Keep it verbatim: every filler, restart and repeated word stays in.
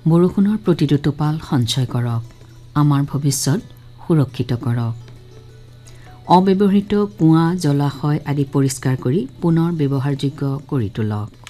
বৰষুণৰ প্ৰতিটো টোপাল সঞ্চয় কৰক, আমাৰ ভৱিষ্যত সুৰক্ষিত কৰক। অব্যৱহৃত কুঁৱা, জলাশয় আদি পৰিষ্কাৰ কৰি পুনৰ ব্যৱহাৰযোগ্য কৰি তোলক।